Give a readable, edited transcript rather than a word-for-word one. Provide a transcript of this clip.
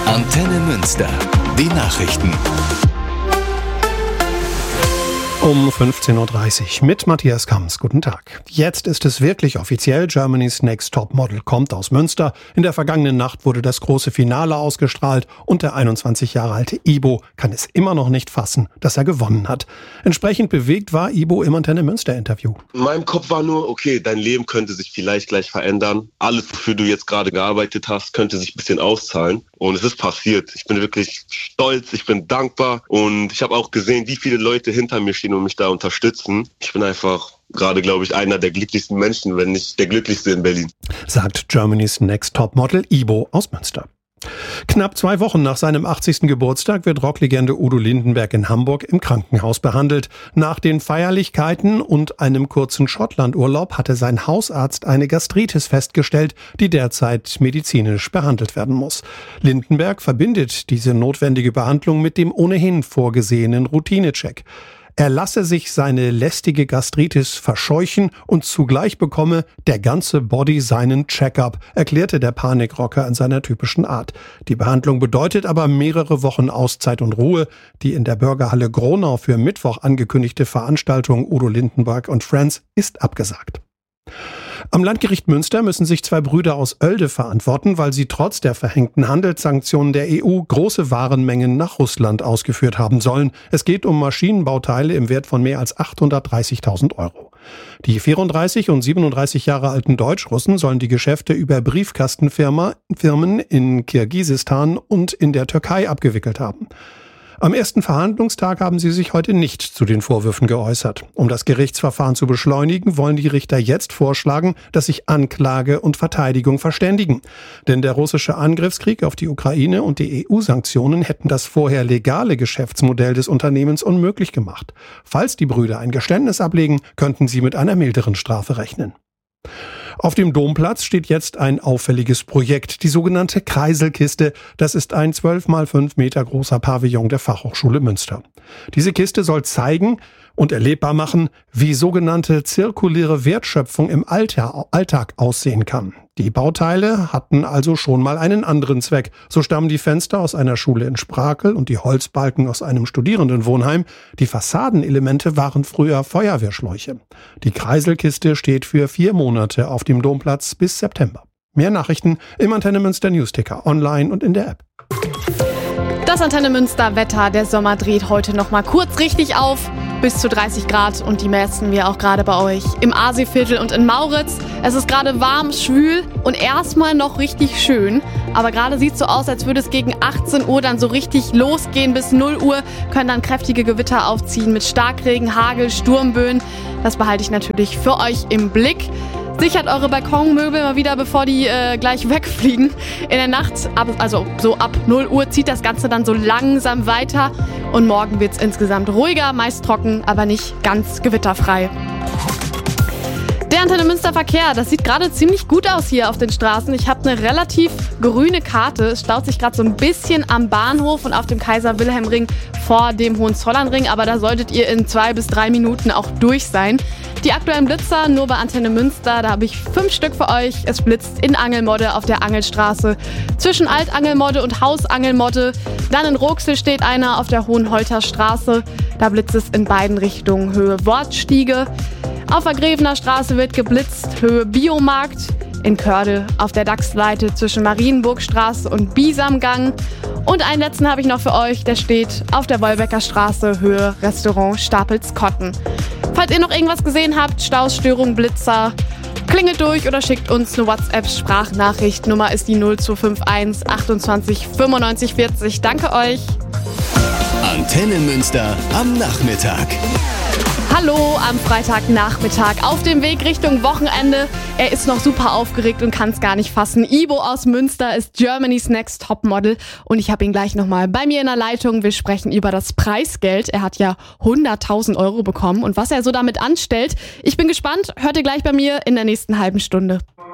Antenne Münster. Die Nachrichten. Um 15.30 Uhr mit Matthias Kamms. Guten Tag. Jetzt ist es wirklich offiziell. Germany's Next Top Model kommt aus Münster. In der vergangenen Nacht wurde das große Finale ausgestrahlt und der 21 Jahre alte Ibo kann es immer noch nicht fassen, dass er gewonnen hat. Entsprechend bewegt war Ibo im Antenne Münster Interview. In meinem Kopf war nur, okay, dein Leben könnte sich vielleicht gleich verändern. Alles, wofür du jetzt gerade gearbeitet hast, könnte sich ein bisschen auszahlen. Und es ist passiert. Ich bin wirklich stolz, ich bin dankbar und ich habe auch gesehen, wie viele Leute hinter mir stehen und mich da unterstützen. Ich bin einfach gerade, glaube ich, einer der glücklichsten Menschen, wenn nicht der glücklichste in Berlin. Sagt Germany's Next Top Model Ibo aus Münster. Knapp 2 Wochen nach seinem 80. Geburtstag wird Rocklegende Udo Lindenberg in Hamburg im Krankenhaus behandelt. Nach den Feierlichkeiten und einem kurzen Schottlandurlaub hatte sein Hausarzt eine Gastritis festgestellt, die derzeit medizinisch behandelt werden muss. Lindenberg verbindet diese notwendige Behandlung mit dem ohnehin vorgesehenen Routinecheck. Er lasse sich seine lästige Gastritis verscheuchen und zugleich bekomme der ganze Body seinen Check-up, erklärte der Panikrocker in seiner typischen Art. Die Behandlung bedeutet aber mehrere Wochen Auszeit und Ruhe. Die in der Bürgerhalle Gronau für Mittwoch angekündigte Veranstaltung Udo Lindenberg und Friends ist abgesagt. Am Landgericht Münster müssen sich 2 Brüder aus Oelde verantworten, weil sie trotz der verhängten Handelssanktionen der EU große Warenmengen nach Russland ausgeführt haben sollen. Es geht um Maschinenbauteile im Wert von mehr als 830.000 Euro. Die 34 und 37 Jahre alten Deutsch-Russen sollen die Geschäfte über Briefkastenfirmen in Kirgisistan und in der Türkei abgewickelt haben. Am ersten Verhandlungstag haben sie sich heute nicht zu den Vorwürfen geäußert. Um das Gerichtsverfahren zu beschleunigen, wollen die Richter jetzt vorschlagen, dass sich Anklage und Verteidigung verständigen. Denn der russische Angriffskrieg auf die Ukraine und die EU-Sanktionen hätten das vorher legale Geschäftsmodell des Unternehmens unmöglich gemacht. Falls die Brüder ein Geständnis ablegen, könnten sie mit einer milderen Strafe rechnen. Auf dem Domplatz steht jetzt ein auffälliges Projekt, die sogenannte Kreiselkiste. Das ist ein 12 mal 5 Meter großer Pavillon der Fachhochschule Münster. Diese Kiste soll zeigen und erlebbar machen, wie sogenannte zirkuläre Wertschöpfung im Alltag aussehen kann. Die Bauteile hatten also schon mal einen anderen Zweck. So stammen die Fenster aus einer Schule in Sprakel und die Holzbalken aus einem Studierendenwohnheim. Die Fassadenelemente waren früher Feuerwehrschläuche. Die Kreiselkiste steht für 4 Monate auf dem Domplatz bis September. Mehr Nachrichten im Antenne Münster Newsticker, online und in der App. Das Antenne Münster Wetter, der Sommer dreht heute noch mal kurz richtig auf. Bis zu 30 Grad und die messen wir auch gerade bei euch im Aasiviertel und in Mauritz. Es ist gerade warm, schwül und erstmal noch richtig schön. Aber gerade sieht es so aus, als würde es gegen 18 Uhr dann so richtig losgehen. Bis 0 Uhr können dann kräftige Gewitter aufziehen mit Starkregen, Hagel, Sturmböen. Das behalte ich natürlich für euch im Blick. Sichert eure Balkonmöbel mal wieder, bevor die gleich wegfliegen. In der Nacht, also so ab 0 Uhr, zieht das Ganze dann so langsam weiter. Und morgen wird es insgesamt ruhiger, meist trocken, aber nicht ganz gewitterfrei. Der Antenne Münster Verkehr, das sieht gerade ziemlich gut aus hier auf den Straßen. Ich habe eine relativ grüne Karte. Es staut sich gerade so ein bisschen am Bahnhof und auf dem Kaiser-Wilhelm-Ring vor dem Hohenzollernring. Aber da solltet ihr in 2 bis 3 Minuten auch durch sein. Die aktuellen Blitzer nur bei Antenne Münster, da habe ich 5 Stück für euch. Es blitzt in Angelmodde auf der Angelstraße, zwischen Altangelmodde und Hausangelmodde. Dann in Roxel steht einer auf der Hohenholter Straße. Da blitzt es in beiden Richtungen, Höhe Wortstiege. Auf der Grevener Straße wird geblitzt, Höhe Biomarkt. In Körde auf der Dachsleite zwischen Marienburgstraße und Bisamgang. Und einen letzten habe ich noch für euch, der steht auf der Wolbecker Straße, Höhe Restaurant Stapelskotten. Falls ihr noch irgendwas gesehen habt, Staus, Störung, Blitzer, klingelt durch oder schickt uns eine WhatsApp-Sprachnachricht. Nummer ist die 0251 28 95 40. Danke euch. Antenne Münster am Nachmittag. Hallo am Freitagnachmittag auf dem Weg Richtung Wochenende. Er ist noch super aufgeregt und kann es gar nicht fassen. Ibo aus Münster ist Germany's Next Top Model und ich habe ihn gleich nochmal bei mir in der Leitung. Wir sprechen über das Preisgeld. Er hat ja 100.000 € bekommen und was er so damit anstellt. Ich bin gespannt. Hört ihr gleich bei mir in der nächsten halben Stunde.